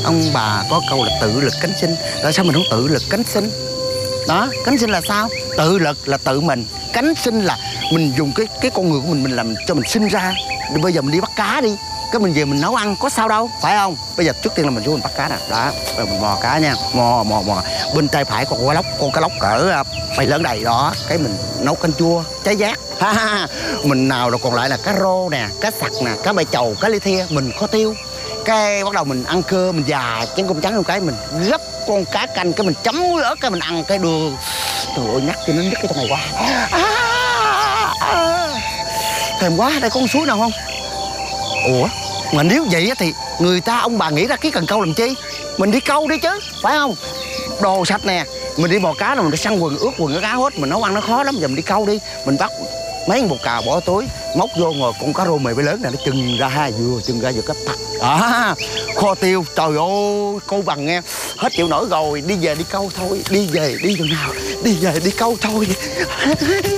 ông bà có câu là tự lực cánh sinh. Tại sao mình không tự lực cánh sinh? Đó, cánh sinh là sao? Tự lực là tự mình, cánh sinh là mình dùng cái con người của mình làm cho mình sinh ra. Bây giờ mình đi bắt cá đi, cái mình về mình nấu ăn có sao đâu, phải không? Bây giờ trước tiên là mình xuống mình bắt cá nè. Đó, rồi mình mò cá nha, mò. Bên tay phải còn con cá lóc cỡ bầy lớn đầy đó, cái mình nấu canh chua trái giác. Mình nào rồi còn lại là cá rô nè, cá sặc nè, cá bãi chầu, cá ly thia, mình kho tiêu. Cái bắt đầu mình ăn cơm, mình già chén cơm trắng một cái, mình gấp con cá canh, cái mình chấm muối ớt, cái mình ăn cái đưa. Trời ơi, nhắc cho nó nhức cái trong này quá. Thèm quá, đây có con suối nào không? Ủa, mà nếu vậy thì người ta ông bà nghĩ ra cái cần câu làm chi? Mình đi câu đi chứ, phải không? Đồ sạch nè, mình đi mò cá là mình phải săn quần, ướt quần cái cá hết, mình nấu ăn nó khó lắm. Giờ mình đi câu đi, mình bắt mấy bột cào bỏ túi, móc vô ngồi con cá rô mề với lớn này nó chừng ra vừa cái tặc. Kho tiêu, trời ơi, cô bằng nghe, hết chịu nổi rồi, đi về đi câu thôi, đi về đi đường nào, đi về đi câu thôi.